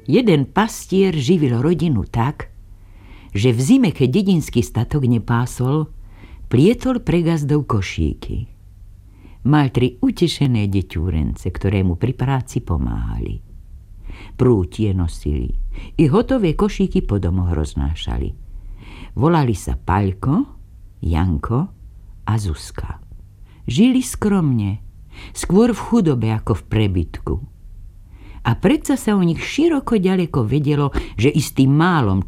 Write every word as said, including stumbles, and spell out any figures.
Jeden pastier živil rodinu tak, že v zime, keď dedinský statok nepásol, plietol pre gazdov košíky. Mal tri utešené deťúrence, ktoré mu pri práci pomáhali. Prútie nosili, i hotové košíky po domoch roznášali. Volali sa Paľko, Janko a Zuzka. Žili skromne, skôr v chudobe ako v prebytku. A predsa sa o nich široko ďaleko vedelo, že istým málom